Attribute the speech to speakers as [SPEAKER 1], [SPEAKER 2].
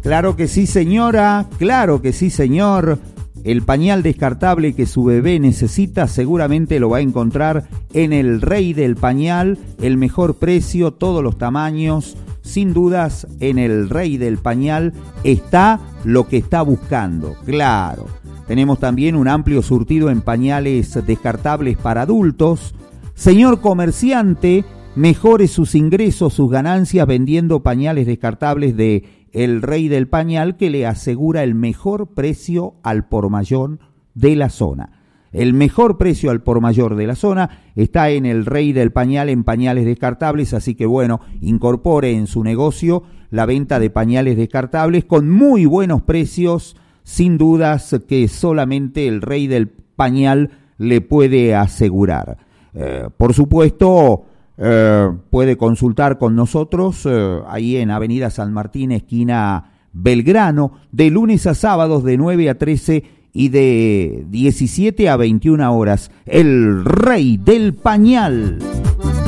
[SPEAKER 1] Claro que sí, señora, claro que sí, señor. El pañal descartable que su bebé necesita seguramente lo va a encontrar en el Rey del Pañal, el mejor precio, todos los tamaños. Sin dudas, en el Rey del Pañal está lo que está buscando, claro. Tenemos también un amplio surtido en pañales descartables para adultos. Señor comerciante, mejore sus ingresos, sus ganancias vendiendo pañales descartables de El Rey del Pañal, que le asegura el mejor precio al por mayor de la zona. El mejor precio al por mayor de la zona está en El Rey del Pañal, en pañales descartables, así que bueno, incorpore en su negocio la venta de pañales descartables con muy buenos precios, sin dudas que solamente El Rey del Pañal le puede asegurar. Por supuesto, puede consultar con nosotros ahí en Avenida San Martín, esquina Belgrano, de lunes a sábados de 9 a 13 y de 17 a 21 horas. El Rey del Pañal.